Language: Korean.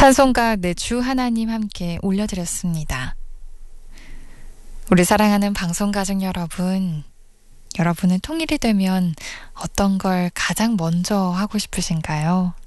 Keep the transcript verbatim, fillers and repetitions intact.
찬송가 내 주 하나님 함께 올려드렸습니다. 우리 사랑하는 방송가족 여러분, 여러분은 통일이 되면 어떤 걸 가장 먼저 하고 싶으신가요?